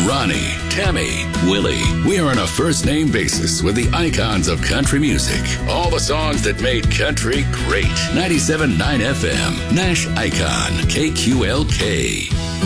Ronnie, Tammy, Willie. We are on a first name basis with the icons of country music. All the songs that made country great. 97.9 FM, Nash Icon, KQLK.